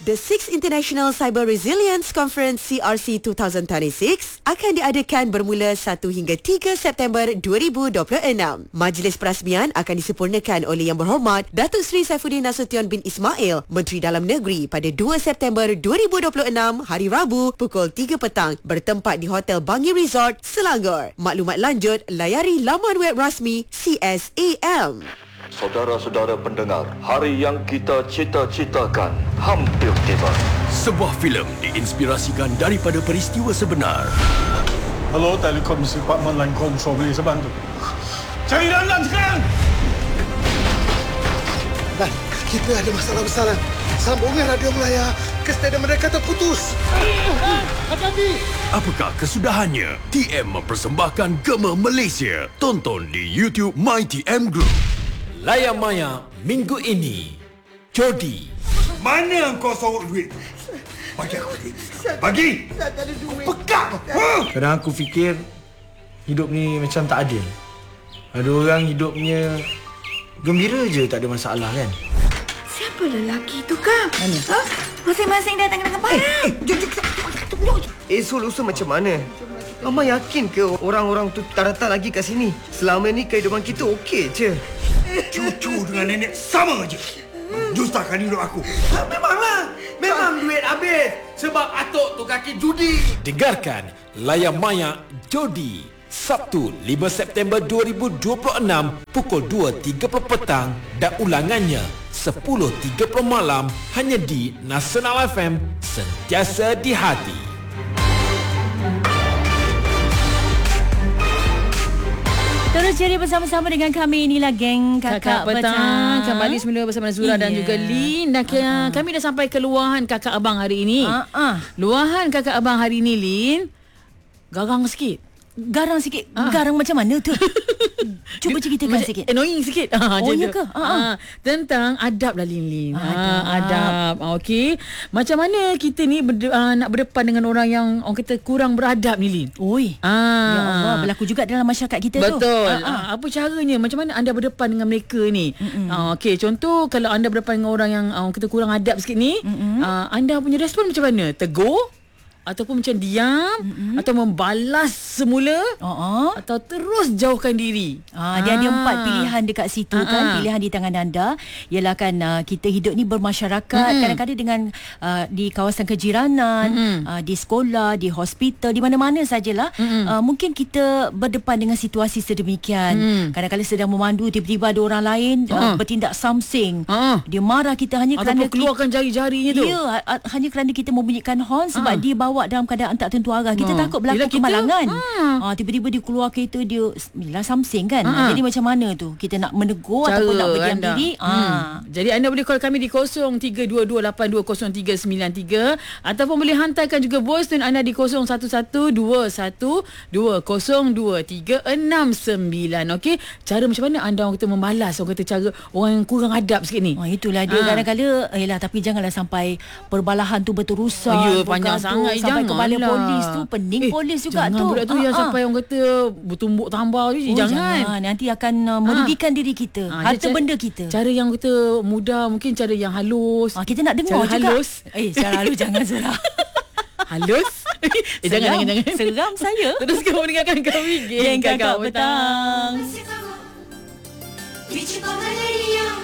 The 6th International Cyber Resilience Conference CRC 2026 akan diadakan bermula 1 hingga 3 September 2026. Majlis perasmian akan disempurnakan oleh Yang Berhormat Datuk Seri Saifuddin Nasution bin Ismail, Menteri Dalam Negeri, pada 2 September 2026 hari Rabu pukul 3 petang bertempat di Hotel Bangi Resort, Selangor. Maklumat lanjut layari laman web rasmi CSAM. Saudara-saudara pendengar, hari yang kita cita-citakan hampir tiba. Sebuah filem diinspirasikan daripada peristiwa sebenar. Hello, Telekomisi Department Line Control, boleh saya bantu? Cari dalam sekarang! Dan kita ada masalah besar. Sambungan radio Melaya ke stadium mereka terputus. Apakah kesudahannya? TM mempersembahkan Gema Malaysia. Tonton di YouTube MyTM Group. Layar Maya minggu ini. Jodi. Mana kau sorok duit? Bagi aku duit. Bagi! Tak ada duit. Pekak! Kadang aku fikir hidup ni macam tak adil. Ada orang hidupnya gembira je, tak ada masalah kan? Siapa lelaki tu, Kak? Mana? Ha? Masing-masing datang dengan barang. Solusi macam mana? Mama yakin ke orang-orang tu tak datang lagi kat sini? Selama ni kehidupan kita okey je. Cucu dengan nenek sama je. Dustakan hidup aku. Memanglah. Memang duit habis. Sebab atuk tu kaki judi. Dengarkan Layar Maya Jodi. Sabtu 5 September 2026 pukul 2.30 petang dan ulangannya 10.30 malam hanya di Nasional FM, sentiasa di hati. Terus jadi bersama-sama dengan kami. Inilah geng Kakak Petang. Kembali semula bersama Zura dan juga Lin. Dan kami dah sampai ke luahan Kakak Abang hari ini. Luahan Kakak Abang hari ini, Lin, garang sikit. Garang sikit. Garang macam mana tu? Cuba ceritakan sikit. Annoying sikit. Ya ke? Tentang adab lah, Lin. Adab. Okey. Macam mana kita ni nak berdepan dengan orang yang orang kata kurang beradab ni, Lin? Oi. Ya Allah, berlaku juga dalam masyarakat kita tu. Betul. Apa caranya? Macam mana anda berdepan dengan mereka ni? Okey, contoh kalau anda berdepan dengan orang yang orang kata kurang adab sikit ni, anda punya respon macam mana? Tegur? Ataupun macam diam, atau membalas semula, atau terus jauhkan diri. Dia ada 4 pilihan dekat situ kan. Pilihan di tangan anda ialah kan kita hidup ni bermasyarakat, kadang-kadang dengan di kawasan kejiranan, di sekolah, di hospital, di mana-mana sajalah. Mungkin kita berdepan dengan situasi sedemikian. Kadang-kadang sedang memandu, tiba-tiba ada orang lain bertindak samsing. Dia marah kita hanya kerana keluarkan jari-jarinya tu. Ya, hanya kerana kita membunyikan horn sebab dia bawa dalam keadaan tak tentu arah. Kita takut berlaku kemalangan. Tiba-tiba dia keluar kereta, dia samsing kan. Jadi macam mana tu? Kita nak menegur ataupun nak berdiam diri? Jadi anda boleh call kami di 0322820393 ataupun boleh hantarkan juga voice tune anda di 0112120239. Okey, cara macam mana anda orang kata membalas, orang kata cara orang yang kurang adab sikit ni? Itulah dia. Kadang-kadang tapi janganlah sampai perbalahan tu berterusan. Panjang sangat. Sampai kepala polis tu, pening polis juga tu. Jangan budak tu yang sampai orang kata bertumbuk tambah je. Jangan. Nanti akan merugikan diri kita, harta benda kita. Cara yang kata mudah, mungkin cara yang halus. Kita nak dengar cara juga. Halus. Cara halus jangan Zara. Halus? Jangan. Seram saya. Terus kamu mendengarkan kami, Geng Kakak Petang.